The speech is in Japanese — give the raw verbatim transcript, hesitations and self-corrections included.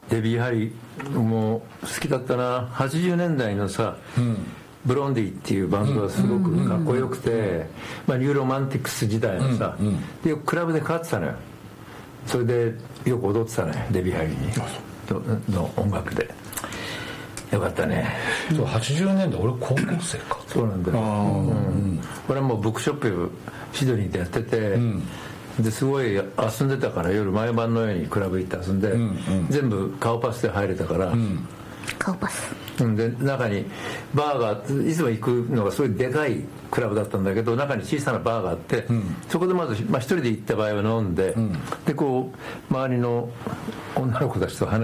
デビー・ハリーも好きだったな。はちじゅうねんだいのさ、うん、ブロンディっていうバンドがすごくかっこよくて、まあ、ニューロマンティクス時代のさ、うんうん、でよくクラブでかかってたのよ。それでよく踊ってたね、デビー・ハリーにの音楽で。よかったね。 そう、はちじゅうねんだい俺高校生か。 そうなんだよ、うんうん、俺はもうブックショップシドニーでやってて、うん、ですごい遊んでたから、夜毎晩のようにクラブ行って遊んで、うんうん、全部顔パスで入れたから、うん、 顔パスで中にバーがいつも行くのがすごいでかいクラブだったんだけど、中に小さなバーがあって、うん、そこでまず、まあ、一人で行った場合は飲んで、うん、でこう周りの女の子たちと話